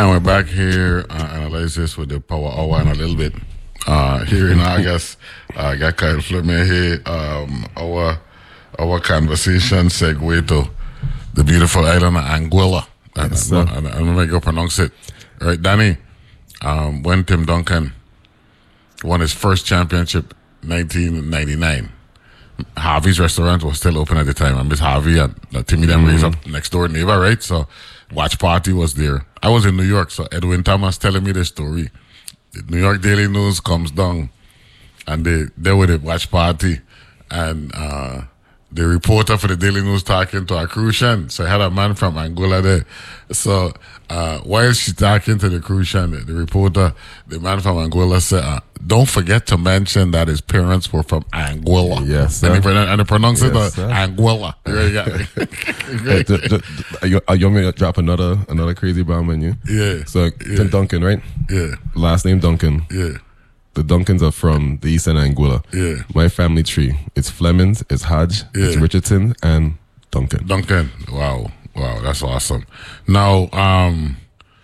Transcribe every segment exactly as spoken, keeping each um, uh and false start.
And we're back here uh, analyze this with the Power Hour in a little bit. Uh, here in August, I uh, got Kyle Fleming here. Um, our our conversation segue to the beautiful island of Anguilla. Yes, and, and, and, and I'm going to pronounce it. Right, Danny, um, when Tim Duncan won his first championship nineteen ninety-nine, Harvey's restaurant was still open at the time. And Miss Harvey and uh, Timmy them raised up next door neighbor, right? So watch party was there. I was in New York, so Edwin Thomas telling me the story. The New York Daily News comes down and they they were the watch party, and uh, the reporter for the Daily News talking to a Crucian. So I had a man from Anguilla there. So uh, while she talking to the Crucian, the, the reporter, the man from Anguilla said, uh, don't forget to mention that his parents were from Anguilla. Yes, sir. And, he, and he pronounced Yes, it uh, Anguilla. Yeah, Hey, d- d- d- are you, are you want me to drop another another crazy bomb on you? yeah. So yeah. Tim Duncan, right? Yeah. Last name Duncan. Yeah. The Duncans are from the east end of Anguilla. Yeah. My family tree. It's Flemings, it's Hodge, it's Yeah. Richardson, and Duncan. Duncan. Wow. Wow. That's awesome. Now, um,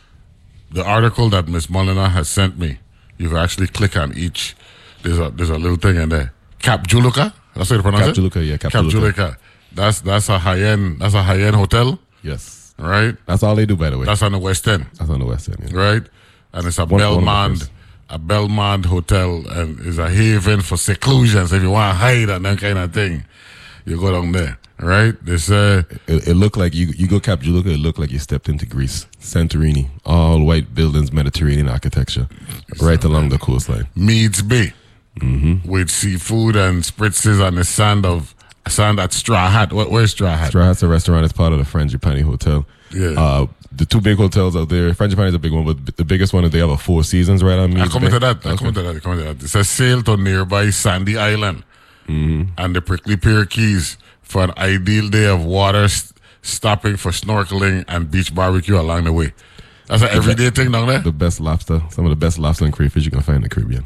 the article that Miss Molina has sent me, you can actually click on each. There's a there's a little thing in there. Cap Juluca. That's how you pronounce Cap it? Juluca, yeah, Cap Cap Juluca. Juluca. That's that's a high end that's a high end hotel, Yes. right? That's all they do, by the way. That's on the West End, That's on the west end. Yeah. right? And it's a One- one of the Belmont, first. a Belmont hotel, and it's a haven for seclusion. So if you want to hide and that kind of thing, you go down there, right? They say It, it looked like you you go Cap Juluca, it looked like you stepped into Greece. Santorini. All white buildings, Mediterranean architecture. Right along the coastline. Meads Bay Mm-hmm. with seafood and spritzes on the sand of sand at Straw Hat. Where, where's Straw Hat? Straw Hat's a restaurant. It's part of the Frangipani Hotel. Yeah. Uh, the two big hotels out there. Frangipani is a big one, but the biggest one is they have a Four Seasons right on me. I come into that. I come into that. I come into that. It says sail to nearby Sandy Island Mm-hmm. and the Prickly Pear Keys for an ideal day of water st- stopping for snorkeling and beach barbecue along the way. That's an everyday thing down there. The best lobster, some of the best lobster and crayfish you can find in the Caribbean.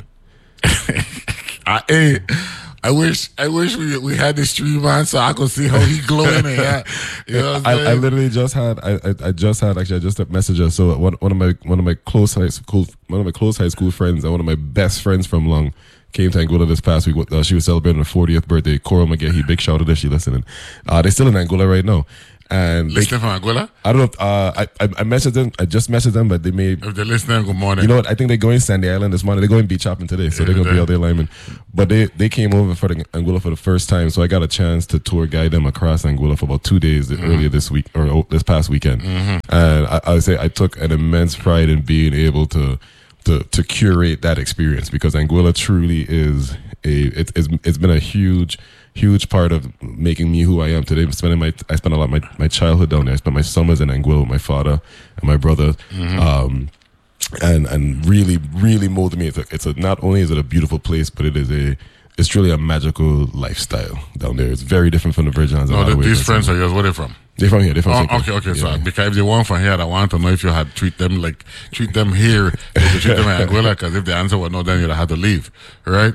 I, hey, I wish I wish we we had the stream on so I could see how he glowing it. Yeah. You know what I'm I, I saying? literally just had I, I I just had actually I just a messenger. So one one of my one of my close high school one of my close high school friends and one of my best friends from Long came to Anguilla this past week. Uh, she was celebrating her fortieth birthday. Coral McGahee, big shout out if she listening. Uh, they're still in Anguilla right now, and they, Listening from Anguilla? I don't know. If, uh, I, I I messaged them. I just messaged them, but they may. If they're listening, good morning. You know what? I think they're going Sandy Island this morning. They're going beach shopping today, so Yeah, they're gonna they- be out there lineman. But they they came over for the Anguilla for the first time, so I got a chance to tour guide them across Anguilla for about two days earlier this week or oh, this past weekend. And I, I would say I took an immense pride in being able to to to curate that experience because Anguilla truly is a it, it's it's been a huge. Huge part of making me who I am today. I'm spending my I spent a lot of my, my childhood down there. I spent my summers in Anguilla with my father and my brother, um, and and really really molded me. It's a, it's a not only is it a beautiful place, but it is a it's truly a magical lifestyle down there. It's very different from the Virgin Islands. in a No, lot the, of ways. these friends are yours. Where they from? They're from here. They're from Oh, Saint Kitts. okay, okay. Yeah. So because if they want from here, I want to know if you had treat them like treat them here, they could treat them in Anguilla. Because if the answer was no, then you'd have to leave, right?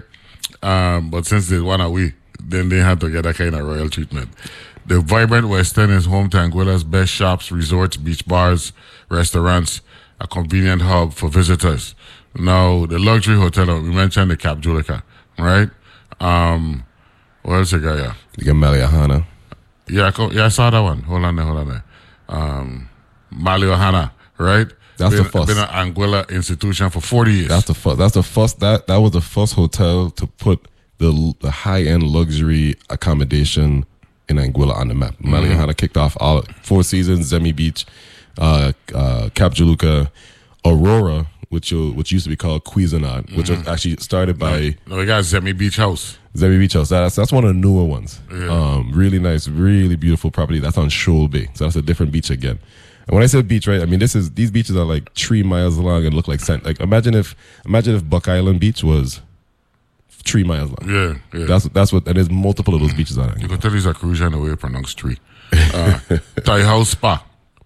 Um, but since they want to we, then they had to get that kind of royal treatment. The vibrant West End is home to Anguilla's best shops, resorts, beach bars, restaurants, a convenient hub for visitors. Now, the luxury hotel, we mentioned the Cap Juluca, right? Um, what else you got here? You get Maliahana. Yeah, I co- yeah, I saw that one. Hold on there, hold on there. Um, Maliohana, right? That's been, the first. Been an Anguilla institution for forty years. That's the first. That's the first. That that was the first hotel to put the the high end luxury accommodation in Anguilla on the map. Mm-hmm. Maliahana kicked off all Four Seasons, Zemi Beach, uh, uh, Cap Juluca, Aurora, which you, which used to be called Cuisinart, which Mm-hmm. was actually started by no, we got Zemi Beach House. Zemi Beach House. That's that's one of the newer ones. Yeah. Um, really nice, really beautiful property. That's on Shoal Bay, so that's a different beach again. And when I say beach, right, I mean this is these beaches are like three miles long and look like sand. Like imagine if imagine if Buck Island Beach was three miles long. Yeah, yeah. That's that's what. And there's multiple of those beaches on you it. can tell these are Crucian the way you pronounce tree. Uh, Thai House Spa.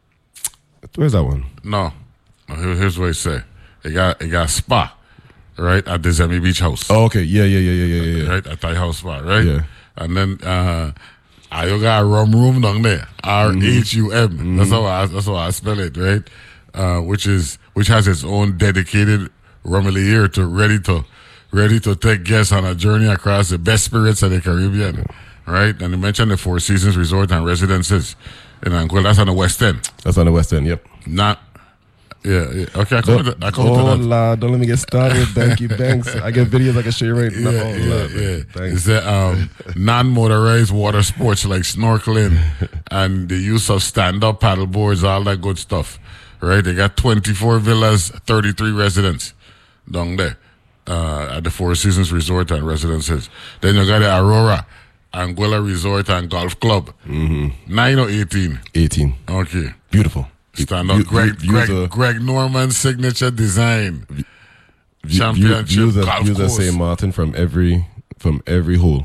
Where's that one? No, no here, here's what it say. It got it got spa, right at the Zemi Beach House. Oh, okay. Yeah, yeah, yeah, yeah, yeah, yeah. Right at Thai House Spa, right? Yeah. And then uh, I got a rum room down there. R H U M. That's how I that's how I spell it, right? uh, which is which has its own dedicated Romelier to ready to ready to take guests on a journey across the best spirits of the Caribbean, right? And you mentioned the Four Seasons Resort and Residences in Anguilla. That's on the West End. That's on the West End. Yep. Not. Yeah, yeah. Okay, I come, to, I come oh, to that. Lord, don't let me get started. Thank you, thanks. I get videos I can show you right now. Yeah, oh, yeah, Lord, yeah. Thanks. Is that um, non-motorized water sports like snorkeling and the use of stand-up paddle boards, all that good stuff, right? They got twenty-four villas, thirty-three residents down there uh, at the Four Seasons Resort and Residences. Then you got the Aurora Anguilla Resort and Golf Club. Mm-hmm. Nine or eighteen? eighteen. Okay. Beautiful. Stand up. View- Greg, view- Greg, views of- Greg Norman's signature design. view- Championship views of, golf views of course. Saint Martin from every from every hole.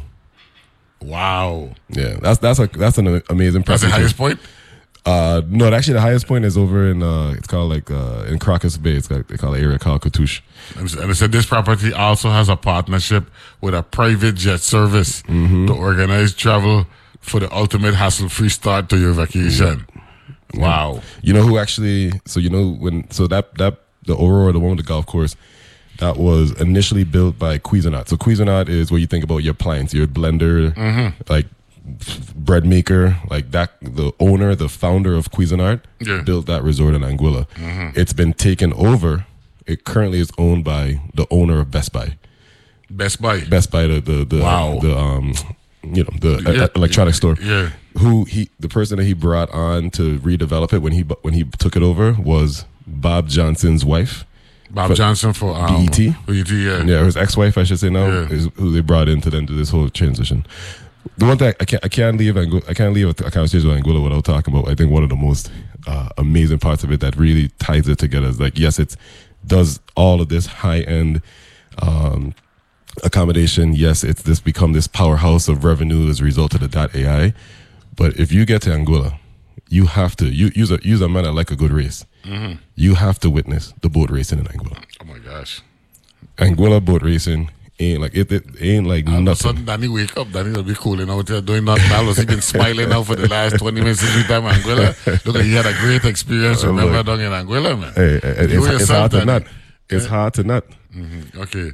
Wow. Yeah, that's that's a that's an amazing. That's the proposition. highest point? Uh, no, actually, the highest point is over in uh, it's called like uh, in Crocus Bay. It's got, they call the area called Cartouche. And they said this property also has a partnership with a private jet service to organize travel for the ultimate hassle-free start to your vacation. Wow. You know who actually? So you know when? So that that the Aurora, the one with the golf course, that was initially built by Cuisinart. So Cuisinart is where you think about your appliance, your blender, like bread maker, like that. The owner, the founder of Cuisinart, Yeah. built that resort in Anguilla. It's been taken over. It currently is owned by the owner of Best Buy. Best Buy. Best Buy, the the the, Wow. the um, you know, the Yeah. e- electronic store. Yeah. Who he, the person that he brought on to redevelop it when he bu- when he took it over was Bob Johnson's wife. Bob For Johnson for um, B E T? B E T, yeah. Yeah, his ex-wife, I should say now, Yeah. is who they brought in to then do this whole transition. The one thing I can't I can't leave Angu- I can't leave a, a conversation with Anguilla without talking about. I think one of the most uh, amazing parts of it that really ties it together is like, yes, it's does all of this high end um, accommodation. Yes, it's this become this powerhouse of revenue as a result of the dot A I. But if you get to Anguilla, you have to you use a use a man that like a good race. You have to witness the boat racing in Anguilla. Oh, my gosh. Anguilla boat racing ain't like it, it ain't like All of a nothing. sudden, Danny wake up. Danny will be cooling out there doing nothing else. He been smiling now for the last twenty minutes since we time in Anguilla. Look, like he had a great experience. Oh, Remember look. down in Anguilla, man. Hey, it- You it's, it's yourself, hard to Danny. nut. It's hard to nut. Mhm. Okay.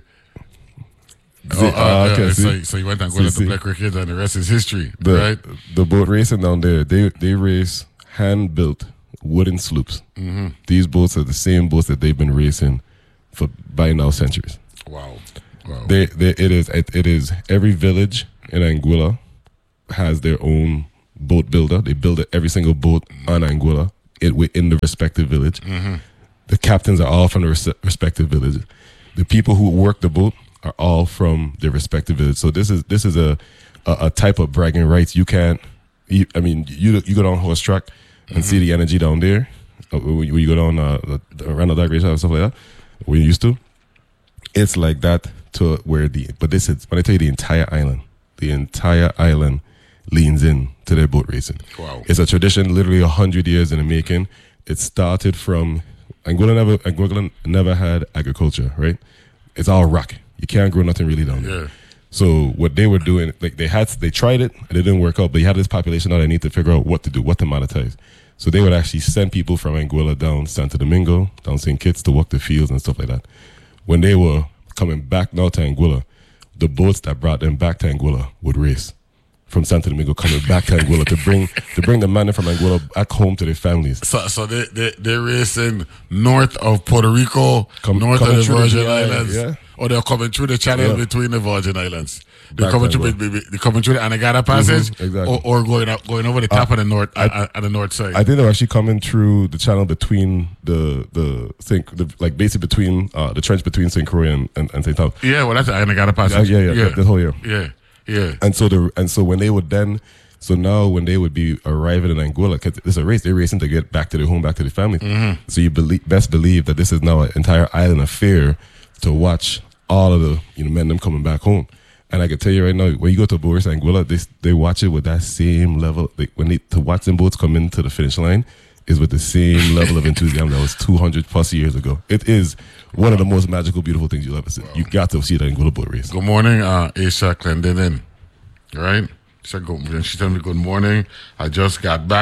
See, Oh, uh, uh, okay, yeah, see? so, so you went to Anguilla See, to see. play cricket, and the rest is history, The right? the boat racing down there, they they race hand built wooden sloops. Mm-hmm. These boats are the same boats that they've been racing for by now centuries. Wow. Wow. They, they it is it, it is every village in Anguilla has their own boat builder. They build it, every single boat on Anguilla it within the respective village. The captains are all from the res- respective villages. The people who work the boat are all from their respective village. So this is this is a a, a type of bragging rights you can't. You, I mean, you you go down horse track and see the energy down there. Uh, When you when you go down uh, the- around the dog race and stuff like that, we used to. It's like that to where the but this is when I tell you the entire island, the entire island leans in to their boat racing. Wow. It's a tradition, literally a hundred years in the making. It started from Anguilla never Anguilla never had agriculture, right? It's all rock. You can't grow nothing really down there. Yeah. So what they were doing, like they had, they tried it and it didn't work out. But you had this population now that need to figure out what to do, what to monetize. So they would actually send people from Anguilla down Santo Domingo, down Saint Kitts to walk the fields and stuff like that. When they were coming back now to Anguilla, the boats that brought them back to Anguilla would race from Santo Domingo, coming back to Anguilla to bring to bring the money from Anguilla back home to their families. So, so they, they, they're racing north of Puerto Rico, Come- north of coming the through the Virgin G I, Islands. yeah. Or they're coming through the channel Yeah. between the Virgin Islands. They're Back coming to through, Anguilla. they're coming through the Anegada Passage, exactly. or, or going up, going over the top of the north, uh, at the north side. I think they're actually coming through the channel between the the, Saint, the like basically between uh, the trench between Saint Croix and, and, and Saint Thomas. yeah, well, that's the Anegada Passage. Yeah, yeah, yeah, the whole year. Yeah, yeah. And so the and so when they would then, so now when they would be arriving in Anguilla, because it's a race, they're racing to get back to their home, back to their family. So you believe, best believe that this is now an entire island affair to watch all of the you know men them coming back home. And I can tell you right now, when you go to Boris Anguilla, they they watch it with that same level. They, when they to watch them boats come into the finish line is with the same level of enthusiasm that was two hundred plus years ago. It is one of the most magical, beautiful things you'll ever see. You got to see that Anguilla boat race. Good morning, uh, Aisha Clendenin. Right? She said, good, she told me, good morning. I just got back.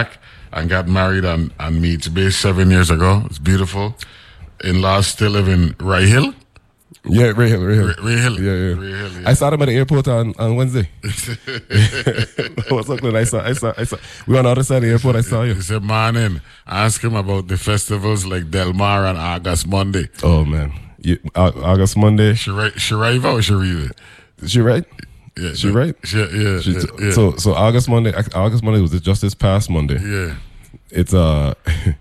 and got married on, on Meats Bay seven years ago. It's beautiful. In-laws still live in Rye Hill. Yeah, Ray Hill, Ray Hill. Ray, Ray Hill. Yeah, yeah. Ray Hill, yeah. I saw them at the airport on, on Wednesday. What's up, Glenn? I saw, I saw, I saw. We were on the other side of the airport. I saw you. He said, morning. Ask him about the festivals like Del Mar and August Monday. Oh, man. You, uh, August Monday. Shariva Shariva or Shariva? Is she right? Yeah. She right? She, yeah, She, yeah, yeah. So, so August Monday, August Monday was just this past Monday. Yeah. It's, uh,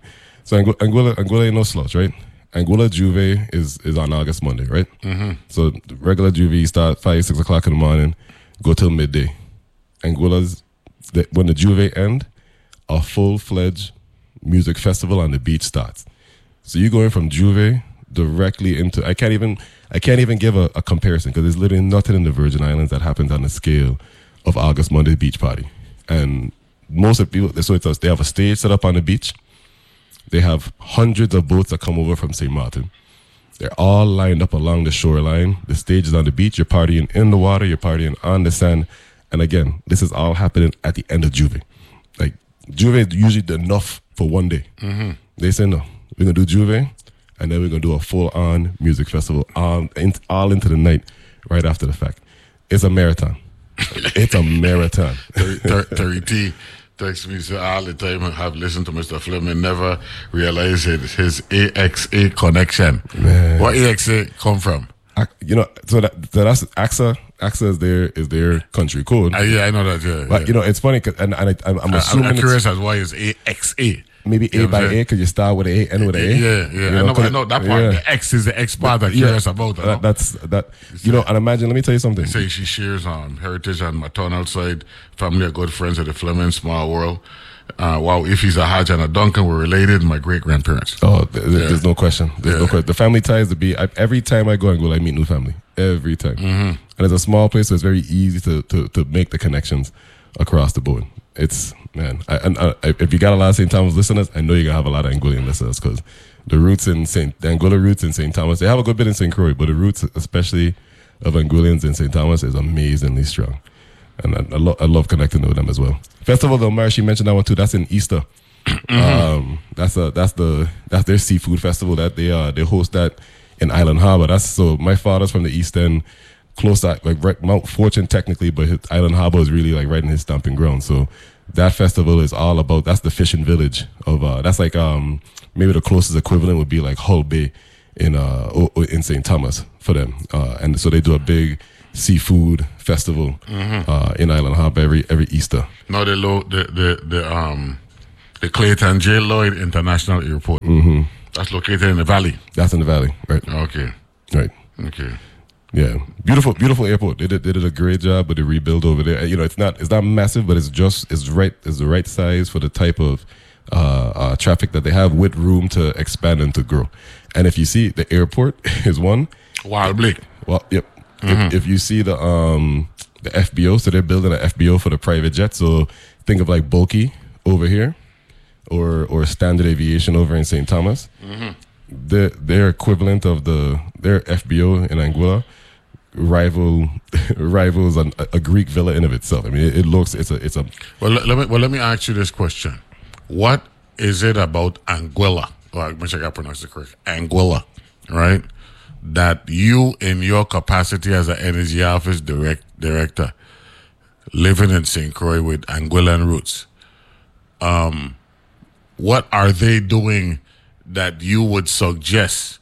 so Angu- Anguilla, Anguilla ain't no slouch, right? Anguilla Juve is, is on August Monday, right? Mm-hmm. So regular Juve start five, six o'clock in the morning, go till midday. Anguilla's, the, when the Juve end, a full-fledged music festival on the beach starts. So you're going from Juve directly into, I can't even, I can't even give a, a comparison because there's literally nothing in the Virgin Islands that happens on the scale of August Monday beach party. And most of people, so it's a, they have a stage set up on the beach. They have hundreds of boats that come over from Saint Martin. They're all lined up along the shoreline. The stage is on the beach. You're partying in the water. You're partying on the sand. And again, this is all happening at the end of Juve. Like, Juve is usually enough for one day. Mm-hmm. They say, no, we're going to do Juve, and then we're going to do a full-on music festival all, in, all into the night right after the fact. It's a marathon. It's a marathon. Terry T texts me say, all the time I have listened to Mister Fleming, never realized his, his A X A connection. Man. What A X A come from? I, you know, so, that, so that's A X A. A X A is their is their country code. Uh, yeah, I know that. Yeah, but yeah. you know, it's funny, cause, and, and I, I'm, I'm assuming I'm curious it's, as why it's A X A. Maybe you A by A because you start with an A, end with an A. Yeah, yeah. You know, I, know, I know that part. Yeah. The X is the X part I'm curious yeah, about. That, that's that. You know, and imagine. Let me tell you something. They say she shares um, heritage and maternal side. Family are good friends of the Fleming small world. Uh, wow, if he's a Hajj and a Duncan were related, my great grandparents. Oh, th- th- yeah. there's no question. There's yeah. no question. The family ties to be. I, every time I go and go, I meet new family. Every time. Mm-hmm. And it's a small place, so it's very easy to, to, to make the connections across the board. It's, man, I, and I, if you got a lot of Saint Thomas listeners, I know you're going to have a lot of Anguillan listeners because the roots in Saint, the Anguilla roots in Saint Thomas, they have a good bit in Saint Croix, but the roots, especially of Anguillians in Saint Thomas, is amazingly strong. And I, I, lo- I love connecting with them as well. Festival del Mar, she mentioned that one too. That's in Easter. Mm-hmm. Um, that's a that's the that's their seafood festival that they uh they host that in Island Harbor. That's so my father's from the East End, close to like right, Mount Fortune technically, but his, Island Harbor is really like right in his stomping ground. So that festival is all about. That's the fishing village of. Uh, that's like um maybe the closest equivalent would be like Hull Bay in uh in Saint Thomas for them. Uh, and so they do a big seafood festival mm-hmm. uh, in Island Harbor every every Easter. No, the low the the the um the Clayton J. Lloyd International Airport. Mm-hmm. That's located in the valley. That's in the valley, right? Okay. Right. Okay. Yeah, beautiful, beautiful airport. They did, they did a great job with the rebuild over there. You know, it's not it's not massive, but it's just it's right it's the right size for the type of uh, uh, traffic that they have, with room to expand and to grow. And if you see, the airport is one. Wild Blake. Well, yep. Mm-hmm. If, if you see the um the F B O, so they're building an F B O for the private jet. So think of like Bulky over here, or or Standard Aviation over in Saint Thomas. Mm-hmm. Their their equivalent of the their F B O in Anguilla rival rivals an, a Greek villa in of itself. I mean, it, it looks it's a it's a. Well, let me well let me ask you this question: what is it about Anguilla? Or I wish I got pronounced it correct. Anguilla, right? That you, in your capacity as an energy office direct director, living in Saint Croix with Anguillan roots, um, what are they doing that you would suggest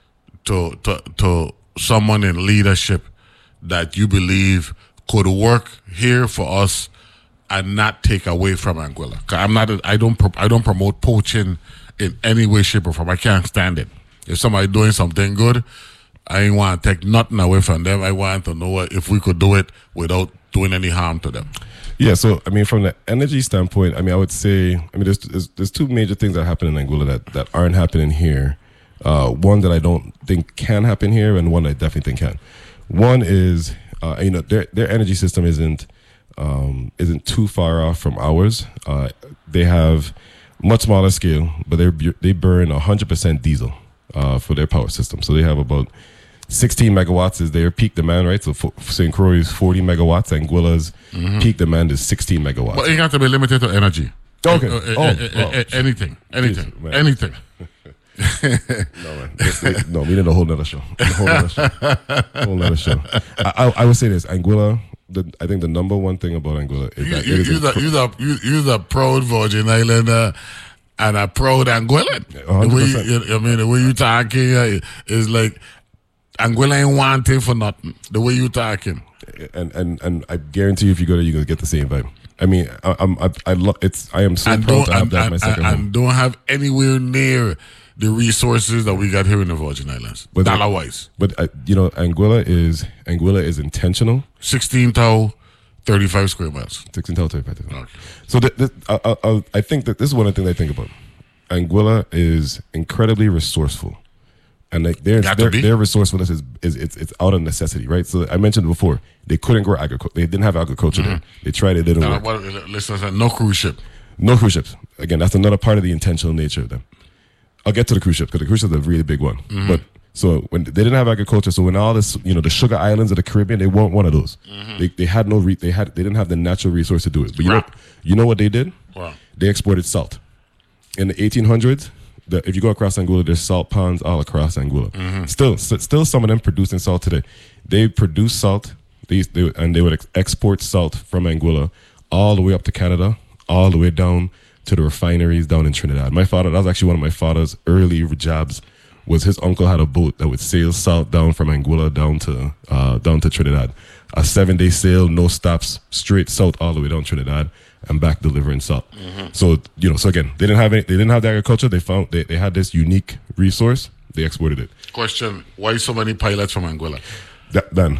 to to to someone in leadership that you believe could work here for us and not take away from Anguilla? 'Cause I'm not. I don't. I don't promote poaching in any way, shape, or form. I can't stand it. If somebody doing something good, I ain't want to take nothing away from them. I want to know if we could do it without doing any harm to them. Yeah, so I mean, from the energy standpoint, I mean, I would say, I mean, there's there's, there's two major things that happen in Anguilla that, that aren't happening here. Uh, one that I don't think can happen here, and one that I definitely think can. One is, uh, you know, their their energy system isn't um, isn't too far off from ours. Uh, they have much smaller scale, but they they burn one hundred percent diesel uh, for their power system. So they have about sixteen megawatts is their peak demand, right? So Saint Croix is forty megawatts, and Anguilla's mm-hmm. peak demand is sixteen megawatts. But it got to be limited to energy. Okay. Uh, uh, Oh, uh, uh, oh. uh, anything, anything, Jeez, man. anything. No, man. This- this- no, we need a whole nother show. A whole nother show. A whole nother show. I, I, I would say this: Anguilla. The, I think the number one thing about Anguilla is You, that you, it is you're, the, incre- you're, the, you- you're the proud Virgin Islander and a proud Anguillan. The one hundred way percent. you, I mean, the way you talking uh, is like Anguilla ain't wanting for nothing. The way you talking. and and and I guarantee you, if you go there, you're gonna get the same vibe. I mean, I, I'm I, I love it's. I am so And proud don't, to have and, that as and, my second and, home. and don't have anywhere near the resources that we got here in the Virgin Islands. But- Dollar wise. But uh, you know, Anguilla is Anguilla is intentional. sixteen thou, thirty-five square miles. Sixteen tell to okay. Okay. So th- th- I, I, I- I think that this is one of the things I think about. Anguilla is incredibly resourceful, and like their Got to their, be. their resourcefulness is, is it's it's out of necessity, right? So I mentioned before they couldn't grow agriculture. They didn't have agriculture there. They tried it, didn't Uh, work. what, listen, listen, no cruise ship. No cruise ships. Again, that's another part of the intentional nature of them. I'll get to the cruise ship because the cruise ship is a really big one. But so when they didn't have agriculture, so when all this, you know, the sugar islands of the Caribbean, they weren't one of those. They, they had no, re- they had, they didn't have the natural resource to do it. But you know, Right. you know what they did? Wow. They exported salt. In the eighteen hundreds, the, if you go across Anguilla, there's salt ponds all across Anguilla. Still, s- still some of them producing salt today. They produce salt, they, they, and they would ex- export salt from Anguilla all the way up to Canada, all the way down to the refineries down in Trinidad. My father, that was actually one of my father's early jobs, was his uncle had a boat that would sail salt down from Anguilla down to uh, down to Trinidad. A seven day sail, no stops, straight south all the way down Trinidad and back delivering salt. So you know, so again, they didn't have any, they didn't have the agriculture. They found they, they had this unique resource. They exported it. Question: why so many pilots from Anguilla? That done.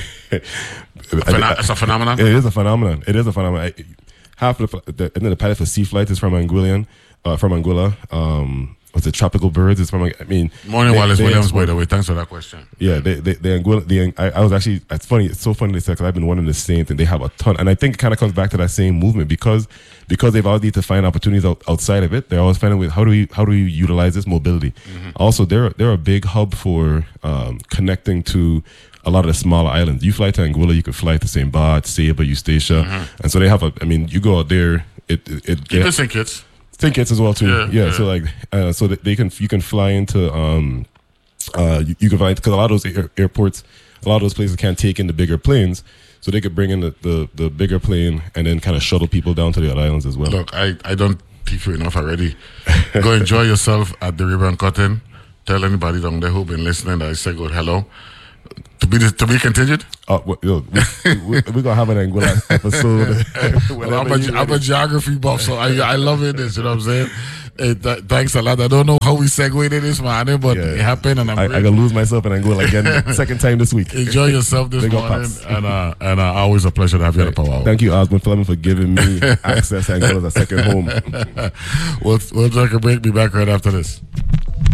Phena- it's a phenomenon. It is a phenomenon. It is a phenomenon. I- Half of the, the and then the pilot for sea flight is from Anguillan, uh, from Anguilla. Um, what's it? Tropical birds is from. I mean, Morning, they- Wallace they Williams. export- By the way, thanks for that question. Yeah, they they, they Anguilla. The, I, I was actually. It's funny. It's so funny they said because I've been wanting the same thing. They have a ton, and I think it kind of comes back to that same movement because because they've always need to find opportunities out, outside of it. They're always finding with how do we how do we utilize this mobility. Also, they're they're a big hub for um, connecting to a lot of the smaller islands. You fly to Anguilla, you could fly to Saint Barth, Saba, Eustacia, and so they have a. I mean, you go out there. It it, it Keep they- this in, kids. Think kids as well too. Yeah, Yeah, yeah. so like, uh, so that they can you can fly into um, uh, you, you can fly because a lot of those air, airports, a lot of those places can't take in the bigger planes, so they could bring in the, the, the bigger plane and then kind of shuttle people down to the other islands as well. Look, I, I don't teach you enough already. Go enjoy yourself at the river and cotton. Tell anybody down there who've been listening that I said good hello. To be to be continued. Uh, well, yo, we, we, we're gonna have an Anguilla episode. Well, I'm, a, I'm a geography buff, so I I love it. This, you know what I'm saying? Hey, th- thanks a lot. I don't know how we segued in this morning, but Yeah. it happened, and I'm I, I great. gotta lose myself in Anguilla again, second time this week. Enjoy yourself this Big up, morning, Pops. and uh, and uh, always a pleasure to have you on the Power Hour. Thank you, Osmond Fleming, for giving me access to Anguilla as a second home. We'll we'll take a break. Be back right after this.